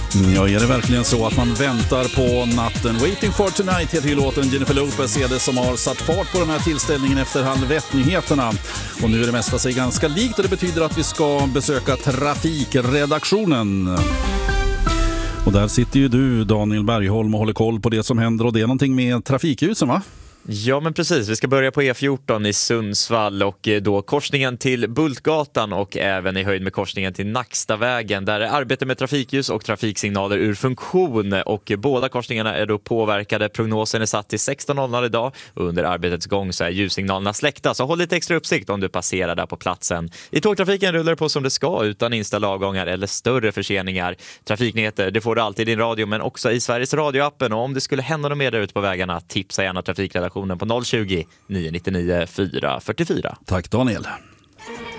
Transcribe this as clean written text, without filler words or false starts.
Ja, är det verkligen så att man väntar på natten? Waiting for tonight heter ju låten. Jennifer Lopez är det som har satt fart på den här tillställningen efter halv ett-nyheterna. Och nu är det mesta sig ganska likt och det betyder att vi ska besöka trafikredaktionen. Och där sitter ju du, Daniel Bergholm, och håller koll på det som händer, och det är någonting med trafikljusen, va? Ja, men precis. Vi ska börja på E14 i Sundsvall och då korsningen till Bultgatan och även i höjd med korsningen till Nackstavägen. Där är arbete med trafikljus och trafiksignaler ur funktion och båda korsningarna är då påverkade. Prognosen är satt till 16.00 idag och under arbetets gång så är ljussignalerna släckta. Så håll lite extra uppsikt om du passerar där på platsen. I tågtrafiken rullar det på som det ska utan inställda avgångar eller större förseningar. Trafiknyheter, det får du alltid i din radio men också i Sveriges radioappen, och om det skulle hända något mer där ute på vägarna, tipsa gärna trafikredaktionen på 020 999 444. Tack Daniel.